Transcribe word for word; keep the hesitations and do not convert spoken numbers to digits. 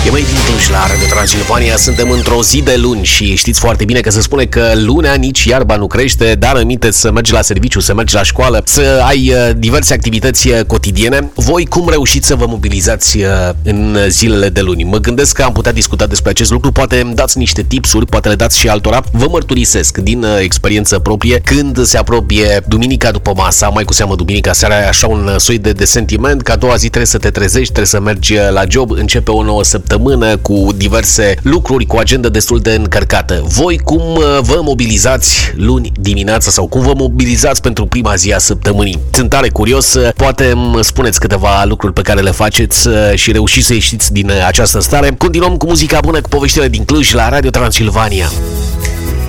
E mai din Cluj la Radio Transilvania, suntem într-o zi de luni și știți foarte bine că se spune că lunea nici iarba nu crește, dar aminte să mergi la serviciu, să mergi la școală, să ai diverse activități cotidiene. Voi cum reușiți să vă mobilizați în zilele de luni? Mă gândesc că am putea discuta despre acest lucru, poate îmi dați niște tipsuri, poate le dați și altora. Vă mărturisesc din experiență proprie, când se apropie duminica după masa, mai cu seamă duminica seara, ai așa un soi de, de sentiment că a doua zi trebuie să te trezești, trebuie să mergi la job, începe o nouă săptămână cu diverse lucruri, cu o agendă destul de încărcată. Voi cum vă mobilizați luni dimineața sau cum vă mobilizați pentru prima zi a săptămânii? Sunt tare curios, poate îmi spuneți câteva lucruri pe care le faceți și reușiți să ieșiți din această stare. Continuăm cu muzica bună, cu poveștile din Cluj la Radio Transilvania.